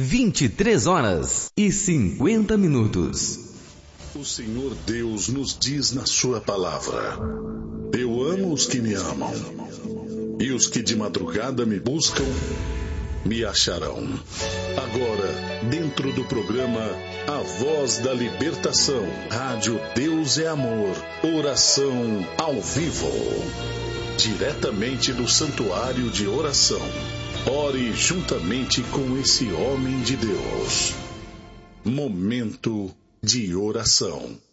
23h50. O Senhor Deus nos diz na sua palavra: eu amo os que me amam, e os que de madrugada me buscam, me acharão. Agora, dentro do programa A Voz da Libertação, Rádio Deus é Amor, oração ao vivo, diretamente do Santuário de Oração. Ore juntamente com esse homem de Deus. Momento de oração.